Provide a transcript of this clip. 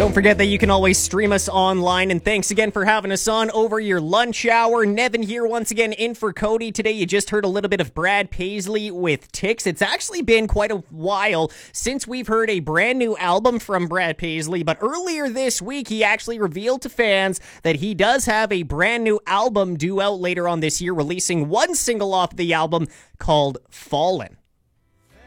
Don't forget that you can always stream us online, and thanks again for having us on over your lunch hour. Nevin here once again in for Cody. Today you just heard a little bit of Brad Paisley with Ticks. It's actually been quite a while since we've heard a brand new album from Brad Paisley, but earlier this week he actually revealed to fans that he does have a brand new album due out later on this year, releasing one single off the album called Fallen.